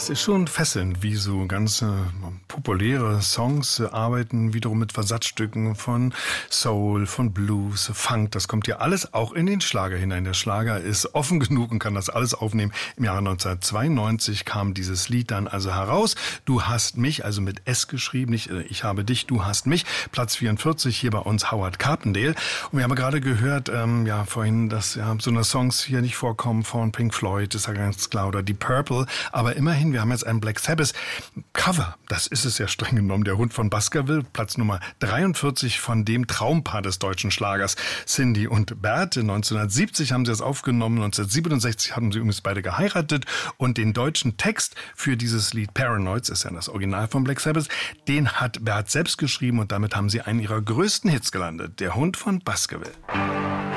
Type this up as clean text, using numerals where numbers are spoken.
Es ist schon fesselnd, wie so ganz populäre Songs arbeiten, wiederum mit Versatzstücken von Soul, von Blues, Funk. Das kommt ja alles auch in den Schlager hinein. Der Schlager ist offen genug und kann das alles aufnehmen. Im Jahre 1992 kam dieses Lied dann also heraus. Du hast mich, also mit S geschrieben, nicht ich habe dich, du hast mich. Platz 44 hier bei uns Howard Carpendale. Und wir haben gerade gehört, vorhin, dass so eine Songs hier nicht vorkommen von Pink Floyd, ist ja ganz klar, oder Deep Purple. Aber immerhin, wir haben jetzt ein Black Sabbath Cover. Das ist es ja streng genommen. Der Hund von Baskerville, Platz Nummer 43 von dem Traumpaar des deutschen Schlagers, Cindy und Bert. 1970 haben sie das aufgenommen, 1967 haben sie übrigens beide geheiratet. Und den deutschen Text für dieses Lied Paranoids, ist ja das Original von Black Sabbath, den hat Bert selbst geschrieben und damit haben sie einen ihrer größten Hits gelandet. Der Hund von Baskerville.